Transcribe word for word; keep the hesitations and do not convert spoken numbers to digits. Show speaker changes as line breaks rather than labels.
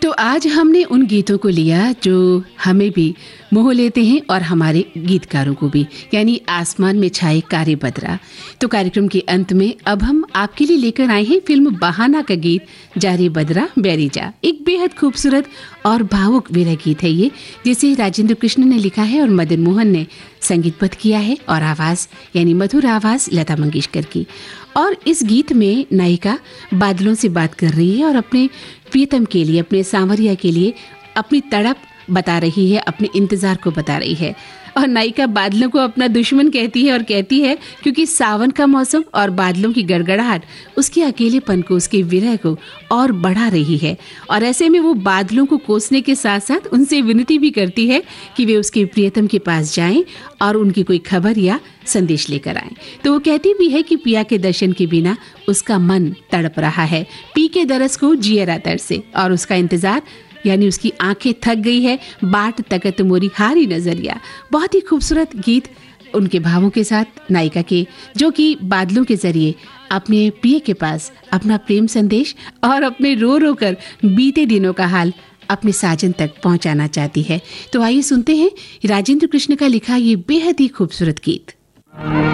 तो आज हमने उन गीतों को लिया जो हमें भी मोह लेते हैं और हमारे गीतकारों को भी, यानी आसमान में छाए कारे बदरा। तो कार्यक्रम के अंत में अब हम आपके लिए लेकर आए हैं फिल्म बहाना का गीत जा रे बदरा बैरी जा। एक बेहद खूबसूरत और भावुक विरह गीत है ये, जिसे राजेंद्र कृष्ण ने लिखा है और मदन मोहन ने संगीतबद्ध किया है, और आवाज यानी मधुर आवाज लता मंगेशकर की। और इस गीत में नायिका बादलों से बात कर रही है और अपने प्रियतम के लिए, अपने सांवरिया के लिए अपनी तड़प बता रही है, अपने इंतजार को बता रही है। और नायिका बादलों को अपना दुश्मन कहती है और कहती है क्योंकि सावन का मौसम और बादलों की गड़गड़ाहट उसके अकेलेपन को, उसके विरह को और बढ़ा रही है। और ऐसे में वो बादलों को कोसने के साथ साथ उनसे विनती भी करती है कि वे उसके प्रियतम के पास जाएं और उनकी कोई खबर या संदेश लेकर आएं। तो वो कहती भी है कि पिया के दर्शन के बिना उसका मन तड़प रहा है, पी के दरस को जियरा तरसे, और उसका इंतजार यानी उसकी आंखें थक गई है, बाट तकत मोरी हारी नजरिया। बहुत ही खूबसूरत गीत उनके भावों के साथ नायिका के, जो कि बादलों के जरिए अपने प्रिय के पास अपना प्रेम संदेश और अपने रो रो कर बीते दिनों का हाल अपने साजन तक पहुंचाना चाहती है। तो आइए सुनते हैं राजेंद्र कृष्ण का लिखा ये बेहद ही खूबसूरत गीत।